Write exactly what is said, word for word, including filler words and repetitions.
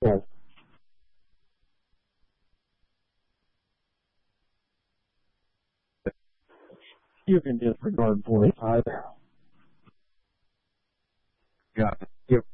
Yes. You can disregard forty-five. Got it. Yep.